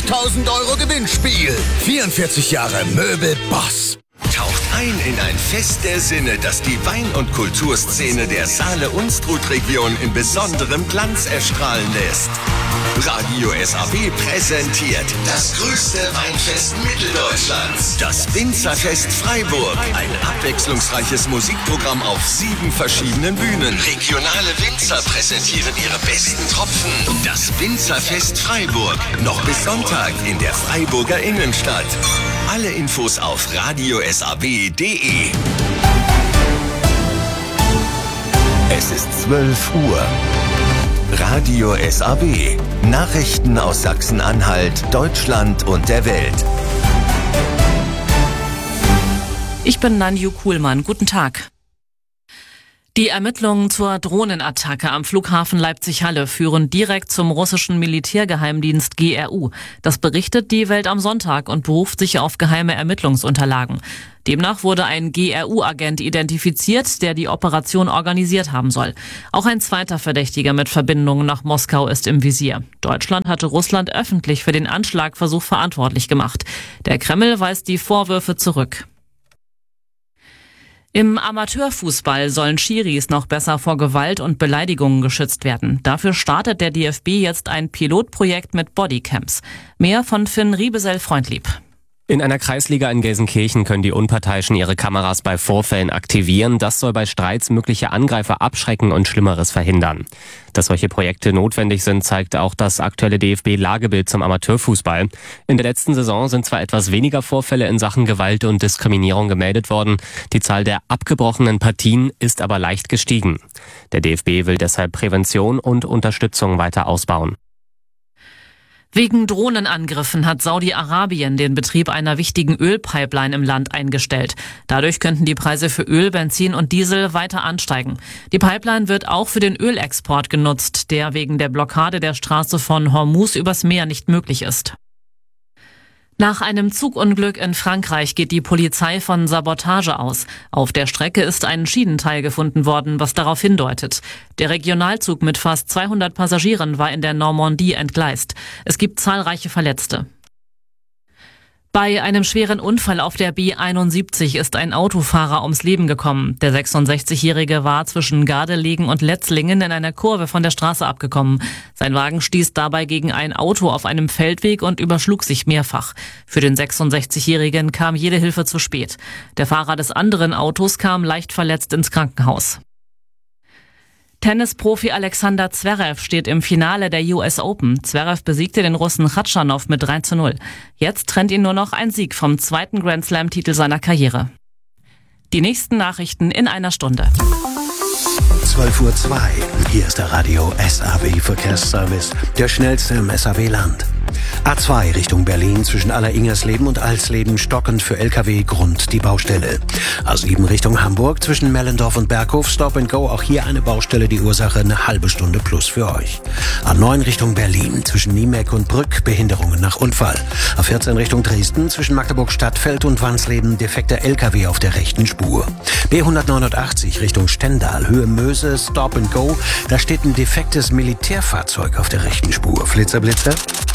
5.000 € Gewinnspiel. 44 Jahre Möbelboss. Taucht ein in ein Fest der Sinne, das die Wein- und Kulturszene der Saale-Unstrut-Region in besonderem Glanz erstrahlen lässt. Radio SAB präsentiert das größte Weinfest Mitteldeutschlands, das Winzerfest Freiburg. Ein abwechslungsreiches Musikprogramm auf 7 verschiedenen Bühnen. Regionale Winzer präsentieren ihre besten Tropfen. Das Winzerfest Freiburg, noch bis Sonntag in der Freiburger Innenstadt. Alle Infos auf radiosab.de. Es ist 12 Uhr. Radio SAB. Nachrichten aus Sachsen-Anhalt, Deutschland und der Welt. Ich bin Nanju Kuhlmann. Guten Tag. Die Ermittlungen zur Drohnenattacke am Flughafen Leipzig-Halle führen direkt zum russischen Militärgeheimdienst GRU. Das berichtet die Welt am Sonntag und beruft sich auf geheime Ermittlungsunterlagen. Demnach wurde ein GRU-Agent identifiziert, der die Operation organisiert haben soll. Auch ein zweiter Verdächtiger mit Verbindungen nach Moskau ist im Visier. Deutschland hatte Russland öffentlich für den Anschlagversuch verantwortlich gemacht. Der Kreml weist die Vorwürfe zurück. Im Amateurfußball sollen Schiris noch besser vor Gewalt und Beleidigungen geschützt werden. Dafür startet der DFB jetzt ein Pilotprojekt mit Bodycams. Mehr von Finn Riebesell-Freundlieb. In einer Kreisliga in Gelsenkirchen können die Unparteiischen ihre Kameras bei Vorfällen aktivieren. Das soll bei Streits mögliche Angreifer abschrecken und Schlimmeres verhindern. Dass solche Projekte notwendig sind, zeigt auch das aktuelle DFB-Lagebild zum Amateurfußball. In der letzten Saison sind zwar etwas weniger Vorfälle in Sachen Gewalt und Diskriminierung gemeldet worden. Die Zahl der abgebrochenen Partien ist aber leicht gestiegen. Der DFB will deshalb Prävention und Unterstützung weiter ausbauen. Wegen Drohnenangriffen hat Saudi-Arabien den Betrieb einer wichtigen Ölpipeline im Land eingestellt. Dadurch könnten die Preise für Öl, Benzin und Diesel weiter ansteigen. Die Pipeline wird auch für den Ölexport genutzt, der wegen der Blockade der Straße von Hormuz übers Meer nicht möglich ist. Nach einem Zugunglück in Frankreich geht die Polizei von Sabotage aus. Auf der Strecke ist ein Schienenteil gefunden worden, was darauf hindeutet. Der Regionalzug mit fast 200 Passagieren war in der Normandie entgleist. Es gibt zahlreiche Verletzte. Bei einem schweren Unfall auf der B71 ist ein Autofahrer ums Leben gekommen. Der 66-Jährige war zwischen Gardelegen und Letzlingen in einer Kurve von der Straße abgekommen. Sein Wagen stieß dabei gegen ein Auto auf einem Feldweg und überschlug sich mehrfach. Für den 66-Jährigen kam jede Hilfe zu spät. Der Fahrer des anderen Autos kam leicht verletzt ins Krankenhaus. Tennisprofi Alexander Zverev steht im Finale der US Open. Zverev besiegte den Russen Khachanov mit 3:0. Jetzt trennt ihn nur noch ein Sieg vom zweiten Grand Slam-Titel seiner Karriere. Die nächsten Nachrichten in einer Stunde. 12:02 Uhr. Hier ist der Radio SAB Verkehrsservice, der schnellste im SAW-Land. A2 Richtung Berlin zwischen Aller-Ingersleben und Alsleben stockend für LKW Grund die Baustelle. A7 Richtung Hamburg zwischen Mellendorf und Berghof Stop and Go, auch hier eine Baustelle, die Ursache eine halbe Stunde plus für euch. A9 Richtung Berlin zwischen Niemeck und Brück Behinderungen nach Unfall. A14 Richtung Dresden zwischen Magdeburg-Stadtfeld und Wansleben defekter LKW auf der rechten Spur. B189 Richtung Stendal Höhe Möse Stop and Go, da steht ein defektes Militärfahrzeug auf der rechten Spur. Flitzer.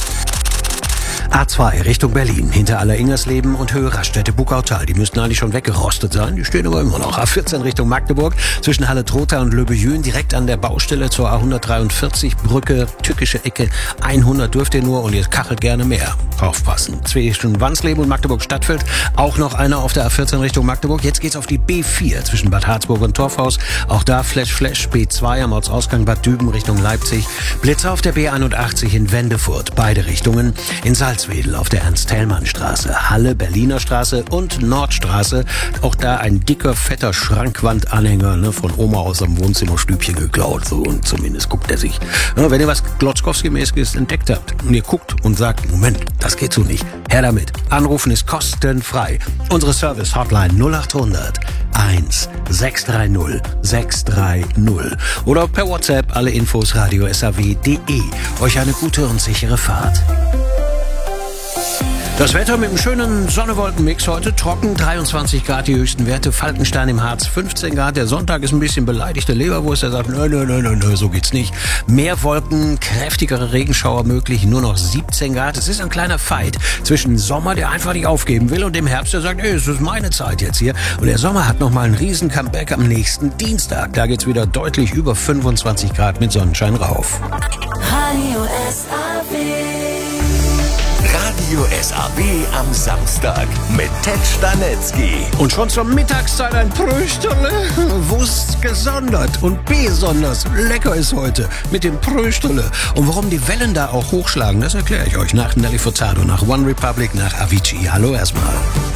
A2 Richtung Berlin, hinter Aller-Ingersleben und Höhe Raststätte-Buckautal. Die müssten eigentlich schon weggerostet sein, die stehen aber immer noch. A14 Richtung Magdeburg, zwischen Halle-Trotha und Löbejün, direkt an der Baustelle zur A143 Brücke, tückische Ecke. 100 dürft ihr nur und ihr kachelt gerne mehr. Aufpassen. Zwischen Wansleben und Magdeburg-Stadtfeld, auch noch einer auf der A14 Richtung Magdeburg. Jetzt geht's auf die B4 zwischen Bad Harzburg und Torfhaus. Auch da Flash. B2 am Ortsausgang Bad Düben Richtung Leipzig. Blitzer auf der B81 in Wendefurt, beide Richtungen. In Salzwedel auf der Ernst-Thälmann-Straße, Halle, Berliner Straße und Nordstraße. Auch da ein dicker, fetter Schrankwandanhänger, von Oma aus am Wohnzimmerstübchen geklaut. So, und zumindest guckt er sich. Ja, wenn ihr was Glotzkowski-mäßiges entdeckt habt und ihr guckt und sagt, Moment, das geht so nicht. Her damit. Anrufen ist kostenfrei. Unsere Service-Hotline 0800 1 630 630. Oder per WhatsApp alle Infos radiosaw.de. Euch eine gute und sichere Fahrt. Das Wetter mit einem schönen Sonne-Wolken-Mix heute. Trocken, 23 Grad die höchsten Werte. Falkenstein im Harz 15 Grad. Der Sonntag ist ein bisschen beleidigt. Der Leberwurst, der sagt, nö, so geht's nicht. Mehr Wolken, kräftigere Regenschauer möglich. Nur noch 17 Grad. Es ist ein kleiner Fight zwischen Sommer, der einfach nicht aufgeben will, und dem Herbst, der sagt, es ist meine Zeit jetzt hier. Und der Sommer hat nochmal ein riesen Comeback am nächsten Dienstag. Da geht's wieder deutlich über 25 Grad mit Sonnenschein rauf. Radio SAB am Samstag mit Ted Stanetzky. Und schon zur Mittagszeit ein Prösterle. Wurst gesondert und besonders lecker ist heute mit dem Prösterle. Und warum die Wellen da auch hochschlagen, das erkläre ich euch nach Nelly Furtado, nach One Republic, nach Avicii. Hallo erstmal.